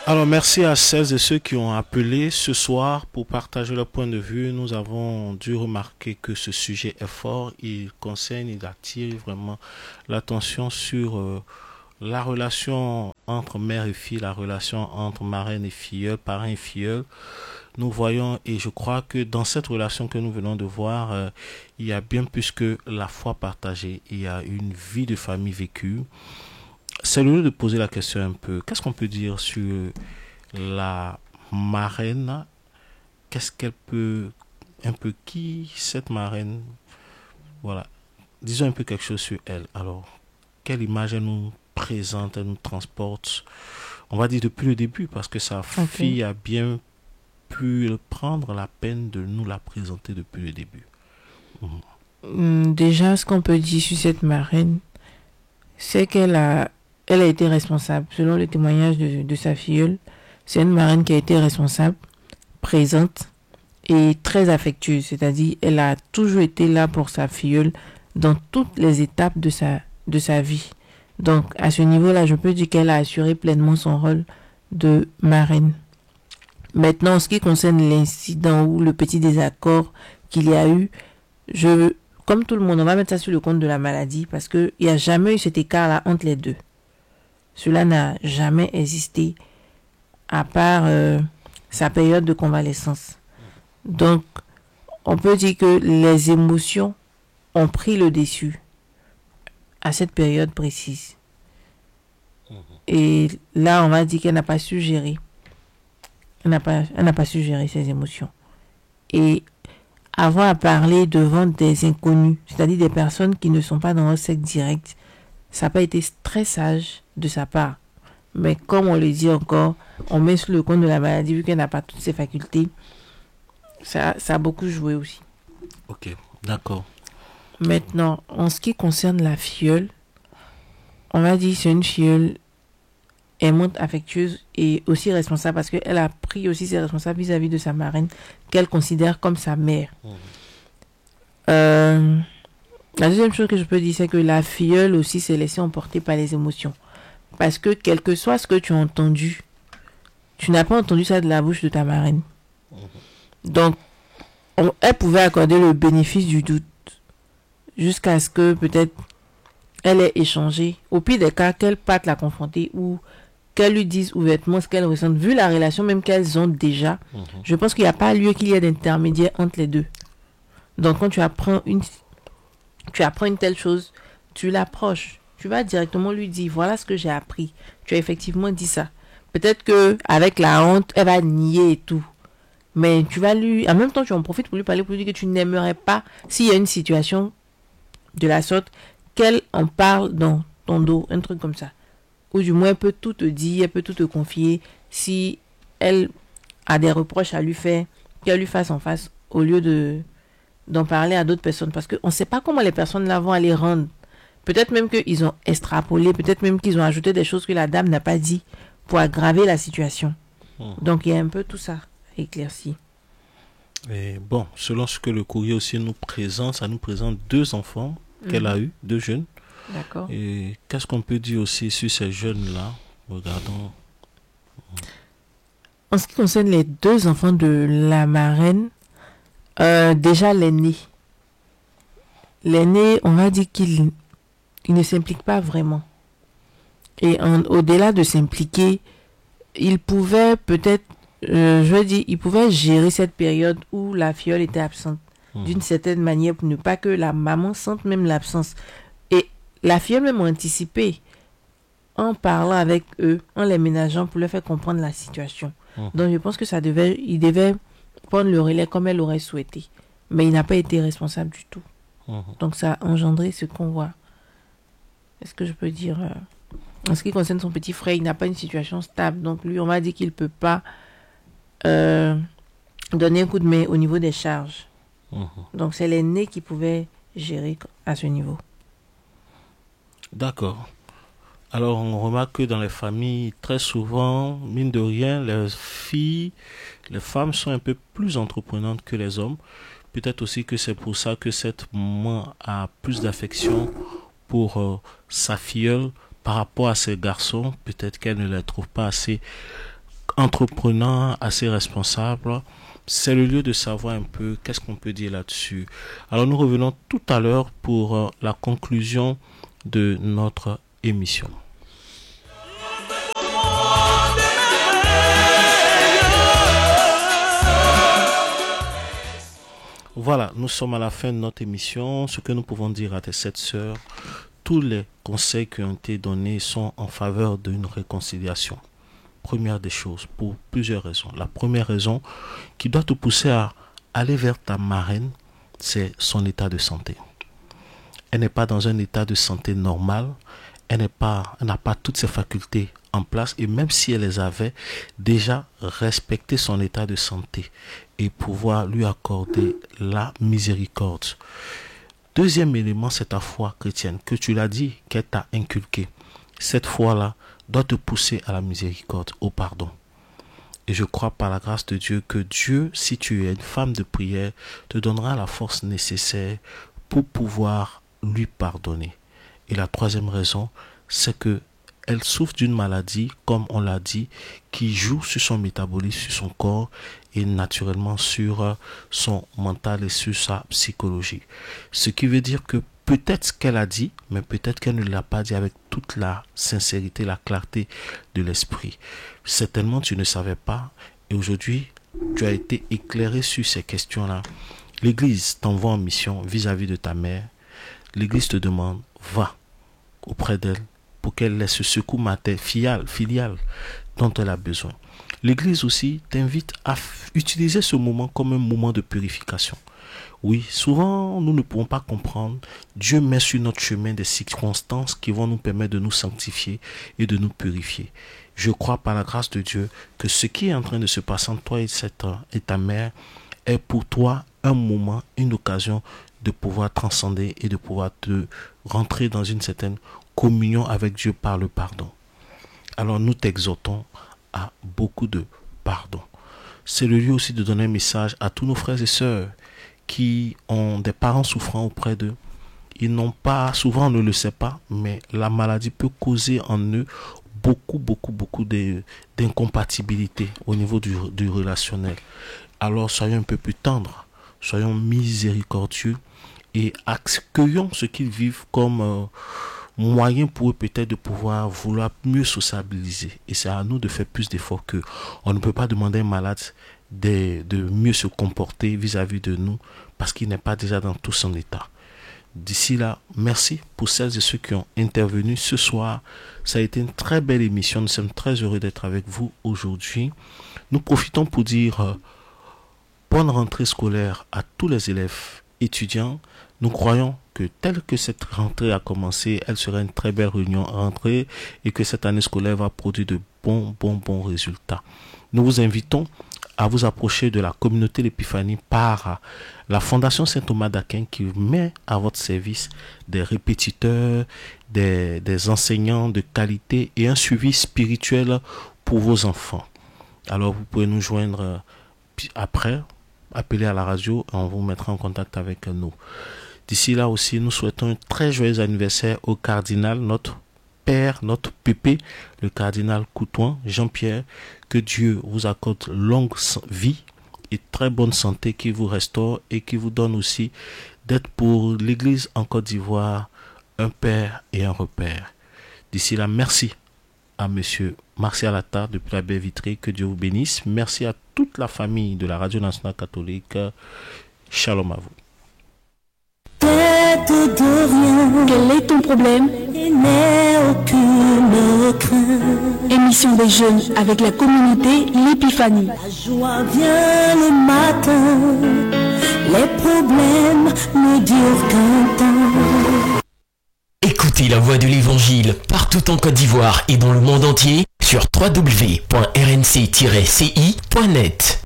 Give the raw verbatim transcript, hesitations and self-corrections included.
Alors, merci à celles et ceux qui ont appelé ce soir pour partager leur point de vue. Nous avons dû remarquer que ce sujet est fort. Il concerne, il attire vraiment l'attention sur euh, la relation entre mère et fille, la relation entre marraine et filleule, parrain et filleule. Nous voyons, et je crois que dans cette relation que nous venons de voir, euh, il y a bien plus que la foi partagée. Il y a une vie de famille vécue. C'est le lieu de poser la question un peu. Qu'est-ce qu'on peut dire sur la marraine? Qu'est-ce qu'elle peut, un peu qui cette marraine? Voilà. Disons un peu quelque chose sur elle. Alors, quelle image elle nous présente, elle nous transporte? On va dire depuis le début, parce que sa Ok. fille a bien pu prendre la peine de nous la présenter depuis le début. Mhm. Hum, Déjà, ce qu'on peut dire sur cette marraine, c'est qu'elle a, elle a été responsable. Selon le témoignage de, de sa filleule, c'est une marraine qui a été responsable, présente et très affectueuse. C'est-à-dire, elle a toujours été là pour sa filleule dans toutes les étapes de sa, de sa vie. Donc, à ce niveau-là, je peux dire qu'elle a assuré pleinement son rôle de marraine. Maintenant, en ce qui concerne l'incident ou le petit désaccord qu'il y a eu, je, comme tout le monde, on va mettre ça sur le compte de la maladie parce qu'il n'y a jamais eu cet écart-là entre les deux. Cela n'a jamais existé à part euh, sa période de convalescence. Donc, on peut dire que les émotions ont pris le dessus à cette période précise. Et là, on va dire qu'elle n'a pas su gérer. Elle n'a pas, elle n'a pas su gérer ses émotions. Et avoir à parler devant des inconnus, c'est-à-dire des personnes qui ne sont pas dans un cercle direct, ça n'a pas été très sage de sa part. Mais comme on le dit encore, on met sur le compte de la maladie, vu qu'elle n'a pas toutes ses facultés, ça, ça a beaucoup joué aussi. Ok, d'accord. Maintenant, en ce qui concerne la filleule, on va dire que c'est une filleule aimante, affectueuse et aussi responsable parce qu'elle a pris aussi ses responsabilités vis-à-vis de sa marraine qu'elle considère comme sa mère. Mhm. Euh, la deuxième chose que je peux dire, c'est que la filleule aussi s'est laissée emporter par les émotions. Parce que quel que soit ce que tu as entendu, tu n'as pas entendu ça de la bouche de ta marraine. Donc, on, elle pouvait accorder le bénéfice du doute jusqu'à ce que peut-être elle ait échangé. Au pire des cas, qu'elle parte la confronter ou qu'elle lui dise ouvertement ce qu'elle ressent. Vu la relation même qu'elles ont déjà, Mhm. je pense qu'il n'y a pas lieu qu'il y ait d'intermédiaire entre les deux. Donc, quand tu apprends une, tu apprends une telle chose, tu l'approches. Tu vas directement lui dire, voilà ce que j'ai appris. Tu as effectivement dit ça. Peut-être que avec la honte, elle va nier et tout. Mais tu vas lui, en même temps, tu en profites pour lui parler, pour lui dire que tu n'aimerais pas, s'il y a une situation de la sorte, qu'elle en parle dans ton dos, un truc comme ça. Ou du moins, elle peut tout te dire, elle peut tout te confier. Si elle a des reproches à lui faire, qu'elle lui fasse en face, au lieu de d'en parler à d'autres personnes. Parce qu'on ne sait pas comment les personnes là vont aller rendre. Peut-être même qu'ils ont extrapolé, peut-être même qu'ils ont ajouté des choses que la dame n'a pas dit pour aggraver la situation. Mhm. Donc, il y a un peu tout ça éclairci. Et bon, selon ce que le courrier aussi nous présente, ça nous présente deux enfants qu'elle a Mhm. eu, deux jeunes. D'accord. Et qu'est-ce qu'on peut dire aussi sur ces jeunes-là? Regardons. En ce qui concerne les deux enfants de la marraine, euh, déjà l'aîné. L'aîné, on va dire qu'il il ne s'implique pas vraiment. Et en, au-delà de s'impliquer, il pouvait peut-être, euh, je veux dire, il pouvait gérer cette période où la fiole était absente Mhm. d'une certaine manière pour ne pas que la maman sente même l'absence. Et la fiole même a anticipé en parlant avec eux, en les ménageant pour leur faire comprendre la situation. Mhm. Donc je pense que ça devait, il devait prendre le relais comme elle aurait souhaité. Mais il n'a pas été responsable du tout. Mhm. Donc ça a engendré ce qu'on voit. Est-ce que je peux dire euh, en ce qui concerne son petit frère, il n'a pas une situation stable. Donc lui, on m'a dit qu'il ne peut pas euh, donner un coup de main au niveau des charges. Mhm. Donc c'est l'aîné qui pouvait gérer à ce niveau. D'accord. Alors, on remarque que dans les familles, très souvent, mine de rien, les filles, les femmes sont un peu plus entreprenantes que les hommes. Peut-être aussi que c'est pour ça que cette maman a plus d'affection pour euh, sa filleule par rapport à ses garçons. Peut-être qu'elle ne les trouve pas assez entreprenant, assez responsable. C'est le lieu de savoir un peu qu'est-ce qu'on peut dire là-dessus. Alors nous revenons tout à l'heure pour euh, la conclusion de notre émission. Voilà, nous sommes à la fin de notre émission. Ce que nous pouvons dire à tes sept sœurs, tous les conseils qui ont été donnés sont en faveur d'une réconciliation. Première des choses, pour plusieurs raisons. La première raison qui doit te pousser à aller vers ta marraine, c'est son état de santé. Elle n'est pas dans un état de santé normal, elle n'est pas, elle n'a pas toutes ses facultés en place, et même si elle les avait, déjà respecter son état de santé et pouvoir lui accorder la miséricorde. Deuxième élément, c'est ta foi chrétienne, que tu l'as dit, qu'elle t'a inculqué. Cette foi-là doit te pousser à la miséricorde, au pardon. Et je crois par la grâce de Dieu que Dieu, si tu es une femme de prière, te donnera la force nécessaire pour pouvoir lui pardonner. Et la troisième raison, c'est que elle souffre d'une maladie, comme on l'a dit, qui joue sur son métabolisme, sur son corps et naturellement sur son mental et sur sa psychologie. Ce qui veut dire que peut-être ce qu'elle a dit, mais peut-être qu'elle ne l'a pas dit avec toute la sincérité, la clarté de l'esprit. Certainement, tu ne savais pas et aujourd'hui, tu as été éclairé sur ces questions-là. L'Église t'envoie en mission vis-à-vis de ta mère. L'Église te demande, va auprès d'elle pour qu'elle laisse ce secours mater filial, filial dont elle a besoin. L'Église aussi t'invite à f- utiliser ce moment comme un moment de purification. Oui, souvent nous ne pouvons pas comprendre. Dieu met sur notre chemin des circonstances qui vont nous permettre de nous sanctifier et de nous purifier. Je crois par la grâce de Dieu que ce qui est en train de se passer entre toi et, cette, et ta mère est pour toi un moment, une occasion de pouvoir transcender et de pouvoir te rentrer dans une certaine communion avec Dieu par le pardon. Alors nous t'exhortons à beaucoup de pardon. C'est le lieu aussi de donner un message à tous nos frères et sœurs qui ont des parents souffrant auprès d'eux. Ils n'ont pas, souvent on ne le sait pas, mais la maladie peut causer en eux beaucoup, beaucoup, beaucoup de, d'incompatibilité au niveau du, du relationnel. Alors soyons un peu plus tendres, soyons miséricordieux et accueillons ce qu'ils vivent comme euh, moyen pour eux peut-être de pouvoir vouloir mieux sociabiliser. Et c'est à nous de faire plus d'efforts qu'eux. On ne peut pas demander à un malade de, de mieux se comporter vis-à-vis de nous parce qu'il n'est pas déjà dans tout son état. D'ici là, merci pour celles et ceux qui ont intervenu ce soir. Ça a été une très belle émission. Nous sommes très heureux d'être avec vous aujourd'hui. Nous profitons pour dire euh, bonne rentrée scolaire à tous les élèves étudiants. Nous croyons que telle que cette rentrée a commencé, elle sera une très belle réunion rentrée et que cette année scolaire va produire de bons, bons, bons résultats. Nous vous invitons à vous approcher de la communauté l'Épiphanie par la Fondation Saint-Thomas d'Aquin qui met à votre service des répétiteurs, des, des enseignants de qualité et un suivi spirituel pour vos enfants. Alors vous pouvez nous joindre après, appeler à la radio et on vous mettra en contact avec nous. D'ici là aussi, nous souhaitons un très joyeux anniversaire au cardinal, notre père, notre pépé, le cardinal Coutouin, Jean-Pierre. Que Dieu vous accorde longue vie et très bonne santé, qui vous restaure et qui vous donne aussi d'être pour l'Église en Côte d'Ivoire un père et un repère. D'ici là, merci à monsieur Martial Attard depuis la Baie Vitrée. Que Dieu vous bénisse. Merci à toute la famille de la Radio Nationale Catholique. Shalom à vous. De rien. Quel est ton problème? Il n'est aucune crainte. Émission des jeunes avec la communauté l'Épiphanie. La joie vient le matin. Les problèmes ne durent qu'un temps. Écoutez la voix de l'Évangile partout en Côte d'Ivoire et dans le monde entier sur w w w point r n c tiret c i point net.